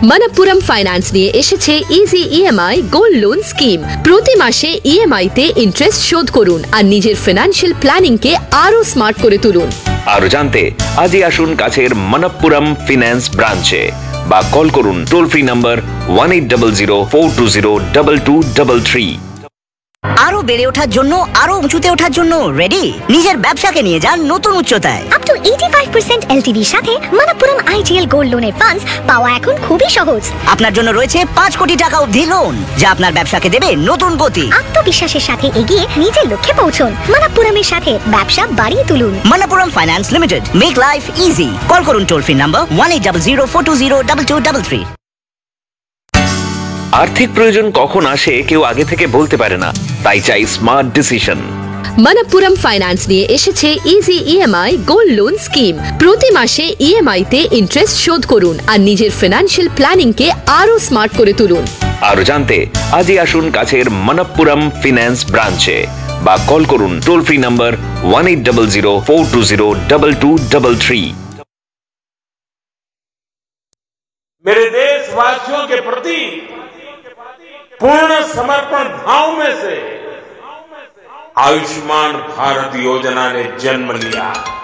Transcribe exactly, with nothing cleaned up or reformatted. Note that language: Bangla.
মানাপ্পুরম ফাইন্যান্স নিয়ে এসেছে easy EMI gold loan scheme. প্রতি মাসে ইএমআই তে ইন্টারেস্ট শোধ করুন আর নিজের ফিনান্সিয়াল প্ল্যানিং কে আরো স্মার্ট করে তুলুন। আরো জানতে আজই আসুন কাছের মানাপ্পুরম ফিন্যান্স ব্রাঞ্চে বা কল করুন toll free number one eight zero zero four two zero double two double three. আরো বেড়ে ওঠার জন্য, আরো উঁচুতে ওঠার জন্য রেডি? নিজের ব্যবসাকে নিয়ে যান নতুন উচ্চতায়। Up to eighty five percent এলটিভির সাথে মানাপ্পুরম আইজিএল গোল্ড লোনের ফান্ডস পাওয়া এখন খুবই সহজ। আপনার জন্য রয়েছে পাঁচ কোটি টাকা অবধি লোন, যা আপনার ব্যবসাকে দেবে নতুন গতি। আত্মবিশ্বাসের সাথে এগিয়ে নিজের লক্ষ্যে পৌঁছুন। মানাপ্পুরমের সাথে ব্যবসা বাড়িয়ে তুলুন। Manappuram finance limited, make life easy. Call করুন toll free number one eight zero zero four two zero double two double three. আর্থিক প্রয়োজন কখন আসে কেউ আগে থেকে বলতে পারে না, তাই চাই স্মার্ট ডিসিশন। মানাপ্পুরম ফাইন্যান্স নিয়ে এসেছে easy EMI gold loan scheme. প্রতি মাসে ইএমআই তে ইন্টারেস্ট শোধ করুন আর নিজের ফিনান্সিয়াল প্ল্যানিং কে আরো স্মার্ট করে তুলুন। আরো জানতে আজই আসুন কাছের মানাপ্পুরম ফিন্যান্স ব্রাঞ্চে বা কল করুন toll free number one eight zero zero four two zero double two double three. मेरे देशवासियों के प्रति पूर्ण समर्पण भाव में से आयुष्मान भारत योजना ने जन्म लिया।